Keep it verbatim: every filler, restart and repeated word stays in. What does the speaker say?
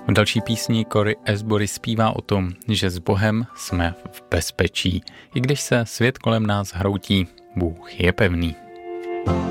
V další písni Cory Asbury zpívá o tom, že s Bohem jsme v bezpečí. I když se svět kolem nás hroutí, Bůh je pevný.